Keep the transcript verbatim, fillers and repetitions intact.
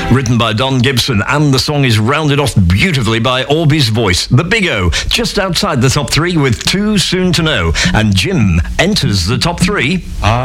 written by Don Gibson, and the song is rounded off beautifully by Orby's voice. The Big O, just outside the top three with Too Soon to Know, and Jim enters the top three.